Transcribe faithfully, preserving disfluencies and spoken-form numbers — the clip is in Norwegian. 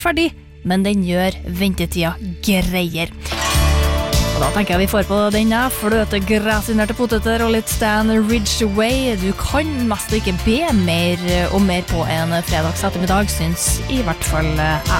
ferdig, men den gjør ventetida greier. Og da tenker jeg vi får på denne fløtegrasinerte poteter og litt Stan Ridgeway. Du kan mest ikke be mer og mer på en fredags ettermiddag, syns i hvert fall jeg.